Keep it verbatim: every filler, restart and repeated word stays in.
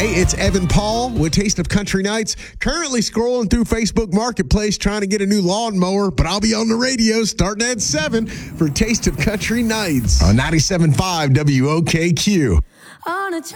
Hey, it's Evan Paul with Taste of Country Nights. Currently scrolling through Facebook Marketplace trying to get a new lawnmower, but I'll be on the radio starting at seven for Taste of Country Nights on ninety-seven point five W O K Q. On a